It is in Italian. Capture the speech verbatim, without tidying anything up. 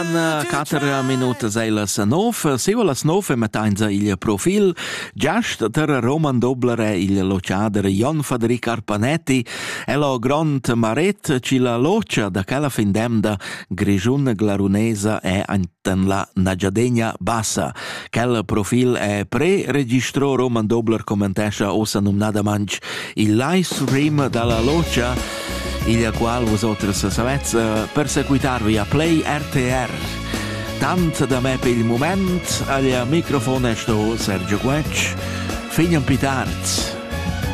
Fan quattro minuti sei las nove, siva las nove metainza il profil, giast ter Roman Dobler il lociader Jon Faderic Arpanetti e lo grand maret ci la locia da quella findemda Grigiun Glarunesa e anten la Nagiadegna Bassa. Quel profil è pre-registro Roman Dobler commentescia ossa numnada manch il live stream dalla locia il qual vosotres savets perseguitarvi a Play R T R. Tant da me per il moment, al microfono sto Sergio Guec, finiam pitards.